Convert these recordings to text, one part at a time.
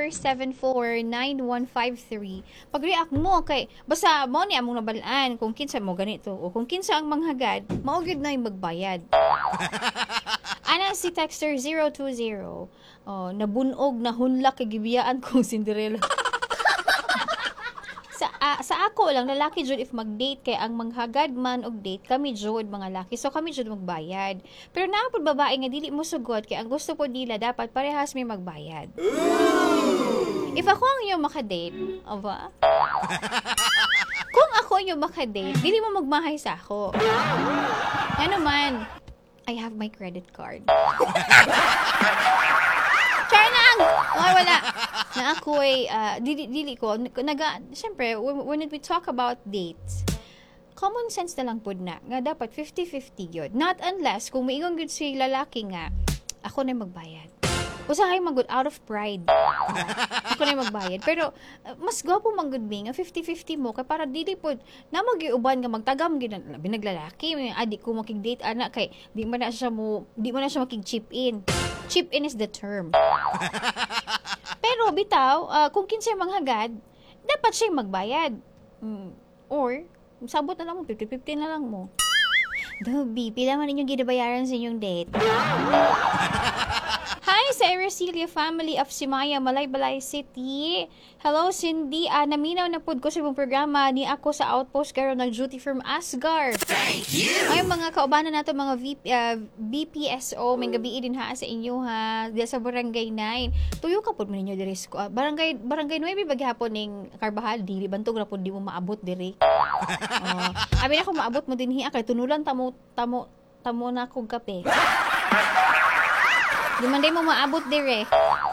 0917-474-9153. Pag-react mo kay basta mo ni among nabalaan kung kinsa mo ganito o kung kinsa ang manghagad, mao gyud na yung magbayad. Ana si texter 020. Oh, nabunog na hunlak kay gibiyaan kong Cinderella. Sa ako lang lalaki jud if mag-date kay ang manghagad man og date kami jud mga laki, so kami jud magbayad. Pero naapod babae nga dili mo sugod kay ang gusto po nila dapat parehas may magbayad. If ako ang iyo makadate, aba? Kung ako yung makadate, dili mo magmahay sa ako. Ano man, I have my credit card. Charnang! Okay, wala. Na ako ay, dili ko, syempre, when we talk about dates, common sense na lang po na, nga dapat 50-50 yun. Not unless, kung maingong yun si lalaki nga, ako na magbayad. Usahay magud out of pride. Ako na magbayad. Pero, mas gwapo manggod mi nga 50-50 mo, kay para dili po, na mag-iuban nga magtagam, binaglalaki, adik ko makig-date, anak, kay, di mo na siya makig-chip in. Chip in is the term. Pero bitaw, kung kinsay manghagad, dapat siya magbayad. Or, sabot na lang mo, 50-50 na lang mo. Dobi, pila man inyong ginabayaran sa inyong date. Hi sa Ericilia family of Simaya, Malaybalay City. Hello Cindy, naminaw na pod ko sa ibang programa ni ako sa outpost karon nag-duty from Asgard. Thank you! Ay mga kaubanan nato mga BPSO, may gabi din ha sa inyo ha, diya sa Barangay 9. Tuyo ka pod man ninyo diri sa Barangay 9 bagyapon ning Carbajal, dili bantog ra pod di mo maabot diri. Abi na ko maabot mo din hiya kay tunulan tamo na kog kape. Di man day mo maabot dire.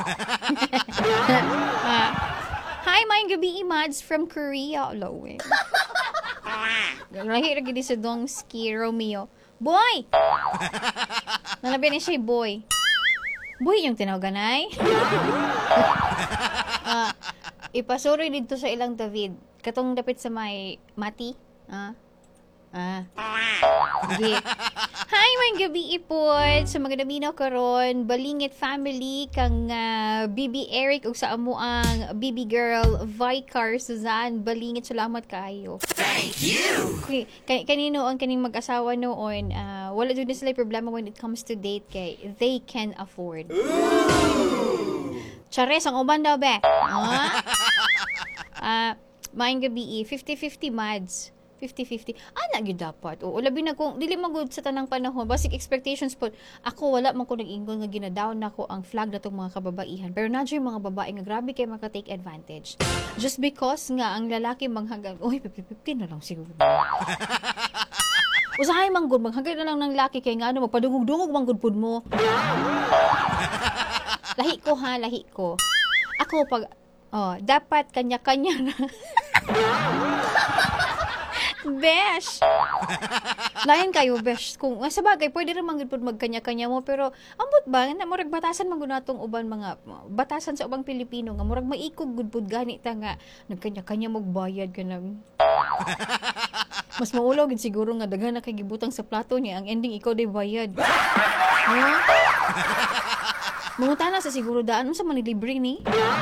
Hi, may gabi imads from Korea. Lowe. Lahi ra gid sa Dongski Romeo. Boy. Nalabi ni siya boy. Boy yung tinawaganay. Ipasuroy dito sa ilang David. Katong dapit sa may Mati. Okay. Hi, may gabi ipod sa mga daminaw karon, Balingit family kang BB Eric ug sa amo ang BB girl Vicar Suzanne Balingit, salamat kaayo. Thank you. Okay, kanino ang kaning mag-asawa noon, wala jud sila problema when it comes to date kay they can afford. Chares ang uban daw be. Maayong gabi 50-50 mads. 50-50. Gyud dapat. O labi na kung dili magud sa tanang panahon, basic expectations po. Ako wala man ko nag-ingon nga ginadown nako ang flag natong mga kababaihan. Pero nadyo yung mga babae nga grabe kay maka-take advantage. Just because nga ang lalaki manghagad, 50-50 na lang siguro. Usahay manggod manghagad na lang ng laki kay nga magpadungog-dungog manggod pud mo. Lahi ko. Ako pag dapat kanya-kanya na. Besh! Lain kayo, besh. Kung sa bagay, pwede rin magkanya-kanya mo, pero ambot ba, na murag batasan magunatong uban mga batasan sa ubang Pilipino, nga murag maikog gudpud gani ta nga, nagkanya-kanya magbayad ka na. Mas maulaw gid siguro nga daghan na kay gibutang sa plato niya, ang ending ikaw day bayad. Mangutana sa siguro daan, unsa man libre ni?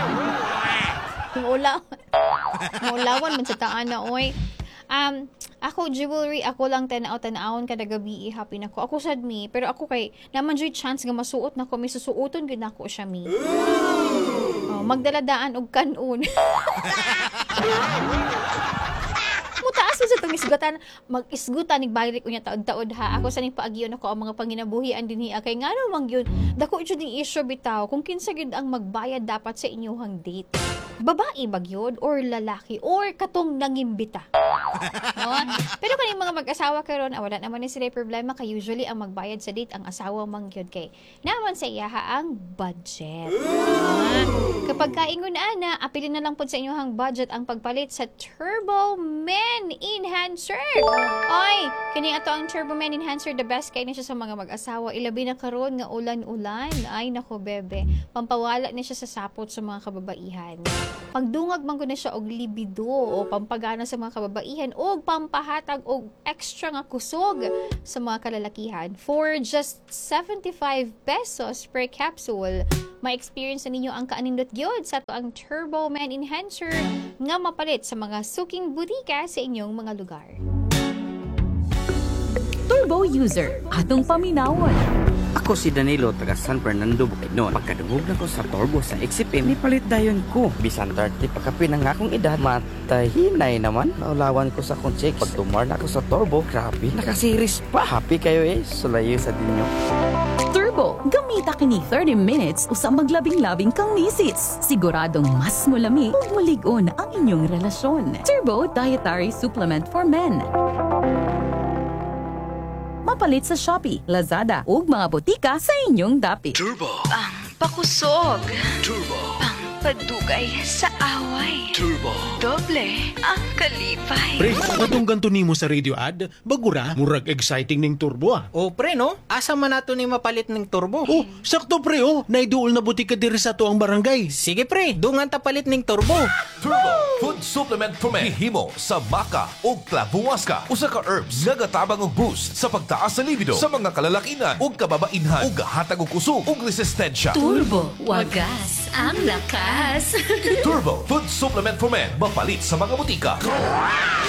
Maulawan man sa taan na, oy. Ako jewelry, ako lang tanaw-tanawon kada gabi happy nako. Ako sad mi, pero ako kay naman joy chance nga masuot nako, may susuoton gid nako siya mi. Magdaladaan og kanon. Mutaas sa itong isgutan, mag-isgutan nigbayrik unya taod-taod ha. Ako sa ning paagyon ako ang mga panginabuhian dinhi kay ngano man gyud dako jud ning issue bitaw kung kinsa gyud ang magbayad dapat sa inyong date. Babae ba gyud or lalaki or katong nangimbita. Pero kaning mga mag-asawa karon wala naman ni sila problema kay usually ang magbayad sa date ang asawa man gyud kay naman sa iyaha ang budget. Kapag kaingon ana, apilin na lang pud sa inyong budget ang pagpalit sa Turbo Men Enhancer. Oy, kini ato ang Turbo Men Enhancer, the best kay ni siya sa mga mag-asawa. Ilabi na karon nga ulan-ulan. Ay nako bebe, pampawala ni siya sa sapot sa mga kababaihan. Pagdungag man ko na siya og libido o pampagana sa mga kababaihan o pampahatag og extra nga kusog sa mga kalalakihan. For just 75 pesos per capsule, ma-experience na ninyo ang kaanindot gyud pod sa to ang Turbo Man Enhancer nga mapalit sa mga suking butika sa inyong mga lugar. Turbo user, atong paminawon. Ako si Danilo, taga San Fernando, Bukidnon. Pagkadungog na ko sa turbo sa XCPM, nipalit dayon ko. Bisan 30 pagkapin ang akong edad, matay hinay naman. Naulawan ko sa akong chicks. Pag tumar na ako sa turbo, grabe, nakasiris pa. Happy kayo sulayo sa dinyo. Turbo, gamita kini 30 minutes usang maglabing-labing kang misis. Siguradong mas mulami ug mulig-on ang inyong relasyon. Turbo Dietary Supplement for Men. Mapalit sa Shopee, Lazada ug mga botika sa inyong dapit. Turbo. Pakusog. Turbo. Padugay sa away. Turbo. Doble ang kalipay. Pre, katong ganto nimo sa radio ad, bagura, murag exciting ning turbo O pre no, asa man nato ni mapalit ng turbo? Oh, sakto pre naiduol na butika diri sa tuang barangay. Sige pre, dungan ta palit ng turbo. Turbo Food Supplement for Men hihimo sa maca ug klabuwaska, usa ka herbs nga gatabang og boost sa pagtaas sa libido sa mga kalalakinan ug kababainhan ug gahatag og kusog ug resistensya. Turbo, wagas ang lakas. Turbo Food Supplement for Men mapalit sa mga butika.